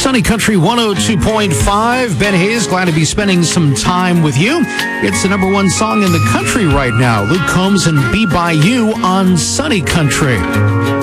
Sunny Country 102.5. Ben Hayes, glad to be spending some time with you. It's the number one song in the country right now. Luke Combs and Be By You on Sunny Country.